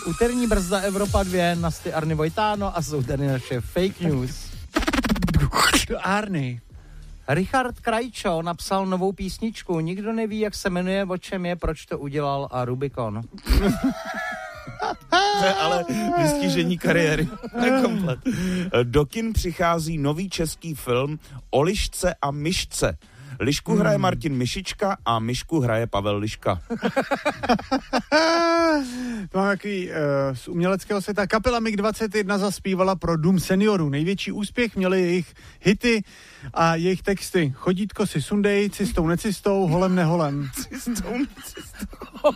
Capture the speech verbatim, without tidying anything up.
Úterní brzda Evropa dva, Nasty Arny Vojtáno a jsou tady naše fake news. Arny. Richard Krajčo napsal novou písničku. Nikdo neví, jak se jmenuje, o čem je, proč to udělal a Rubikon. Ale vystižení kariéry. Komplet. Do kin přichází nový český film o lišce a myšce. Lišku hraje hmm. Martin Myšička a myšku hraje Pavel Liška. To má takový uh, z uměleckého světa. Kapela mig dvacet jedna zaspívala pro Dům seniorů. Největší úspěch měly jejich hity a jejich texty. Chodítko si sundej, cistou necistou, holem neholem. Cistou necistou.